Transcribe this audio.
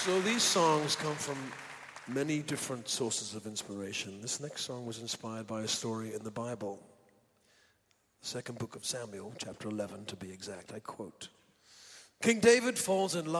So these songs come from many different sources of inspiration. This next song was inspired by a story in the Bible. The second book of Samuel, chapter 11 to be exact. I quote, King David falls in love